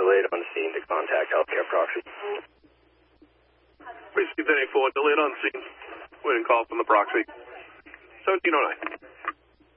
delayed on scene to contact healthcare proxy. Received NA4, delayed on scene. Waiting call from the proxy. 1709.